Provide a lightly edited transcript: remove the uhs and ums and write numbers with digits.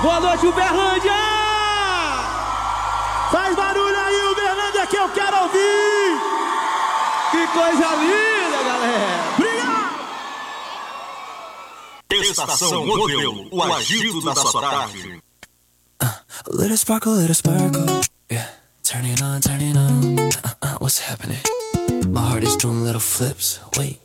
Boa noite, Uberlândia! Faz barulho aí, Uberlândia, que eu quero ouvir! Que coisa linda, galera! Obrigado! Estação Modelo, o agito da sua tarde. Let it sparkle, yeah. Turn it on, what's happening? My heart is doing little flips, wait.